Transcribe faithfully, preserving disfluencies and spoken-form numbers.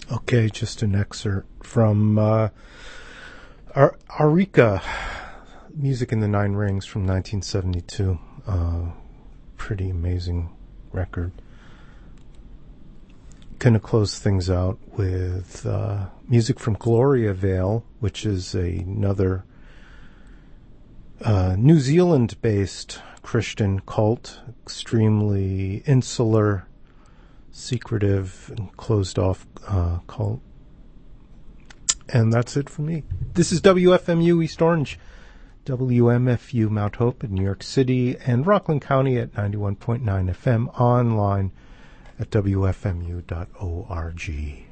Okay, just an excerpt from uh, Ar- Arika, Music in the Nine Rings from nineteen seventy-two. Uh, pretty amazing record. Gonna close things out with uh, music from Gloria Vale, which is a, another uh, New Zealand-based Christian cult, extremely insular, secretive, and closed-off uh, cult. And that's it for me. This is W F M U East Orange, W M F U Mount Hope in New York City, and Rockland County at ninety-one point nine F M, online at W F M U dot org.